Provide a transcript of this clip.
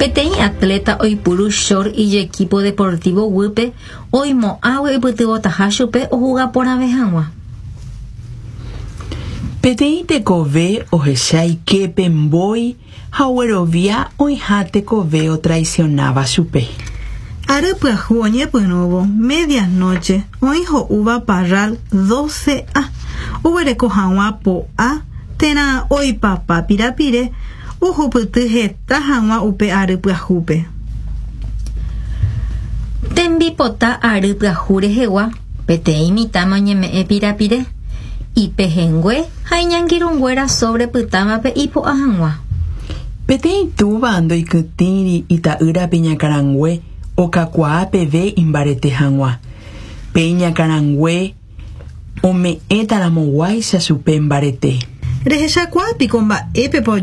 Peteĩ atleta oipuru short y equipo deportivo Gupe oimo'ãgue ipytyvõtaha chupe ohuga porãve hag̃ua. Peteĩ tekove ohechái képe mbói ha oguerovia oĩha tekove otraicionáva chupe. Ary pyahu oñepyrũvo medianoche oĩ ho'úva Parral 12A oguereko hag̃ua po'a térã oipapa pirapire ohupyty heta hag̃ua upe ary pyahúpe. Tembipota ary pyahu rehegua peteĩ mitãme oñeme'ẽ pirapire ipehengue ha iñangirũnguéra sobre pytávape ipo'a hag̃ua. Peteĩ túva ndoikytĩri ita'ýrape Ñakarangue okakuaa peve imbarete hag̃ua. Pe Ñakarangue ome'ẽtaramoguáicha chupe mbarete. Rehechakuaapiko mba'épe